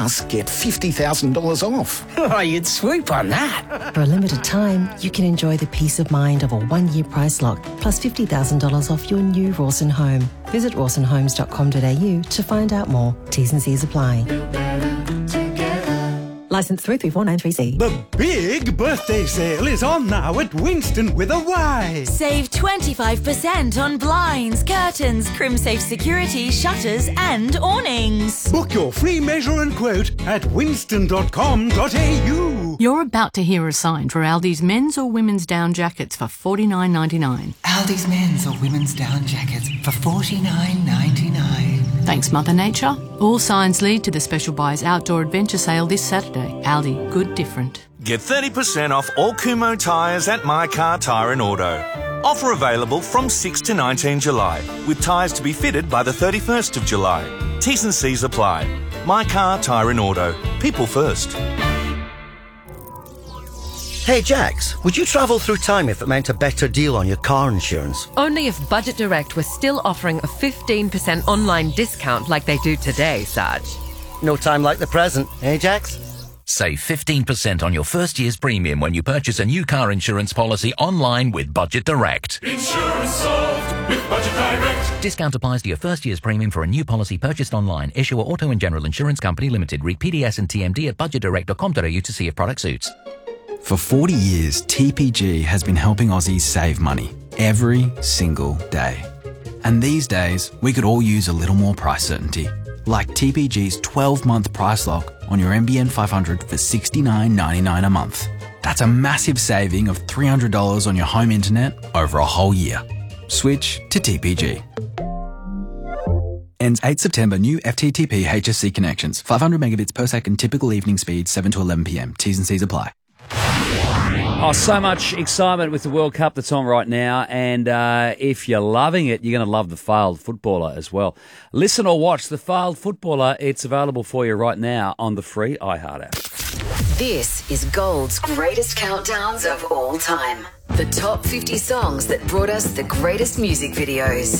Plus, get $50,000 off. Oh, you'd swoop on that. For a limited time, you can enjoy the peace of mind of a one-year price lock plus $50,000 off your new Rawson home. Visit rawsonhomes.com.au to find out more. T's and C's apply. Licence 334936C. The big birthday sale is on now at Winston with a Y. Save 25% on blinds, curtains, CrimSafe security, shutters and awnings. Book your free measure and quote at winston.com.au. You're about to hear a sign for Aldi's men's or women's down jackets for $49.99. Aldi's men's or women's down jackets for $49.99. Thanks, Mother Nature. All signs lead to the Special Buys Outdoor Adventure Sale this Saturday. Aldi, good different. Get 30% off all Kumho tyres at My Car Tyre and Auto. Offer available from 6 to 19 July, with tyres to be fitted by the 31st of July. T's and C's apply. My Car Tyre and Auto. People first. Hey Jax, would you travel through time if it meant a better deal on your car insurance? Only if Budget Direct was still offering a 15% online discount like they do today, Sarge. No time like the present, eh Jax? Save 15% on your first year's premium when you purchase a new car insurance policy online with Budget Direct. Insurance solved with Budget Direct. Discount applies to your first year's premium for a new policy purchased online. Issuer Auto and General Insurance Company Limited. Read PDS and TMD at budgetdirect.com.au to see if product suits. For 40 years, TPG has been helping Aussies save money every single day. And these days, we could all use a little more price certainty. Like TPG's 12-month price lock on your NBN 500 for $69.99 a month. That's a massive saving of $300 on your home internet over a whole year. Switch to TPG. Ends 8 September. New FTTP HSC connections. 500 megabits per second. Typical evening speed 7 to 11 p.m. T's and C's apply. Oh, so much excitement with the World Cup that's on right now, and if you're loving it, you're going to love The Failed Footballer as well. Listen or watch The Failed Footballer. It's available for you right now on the free iHeart app. This is Gold's greatest countdowns of all time. The top 50 songs that brought us the greatest music videos.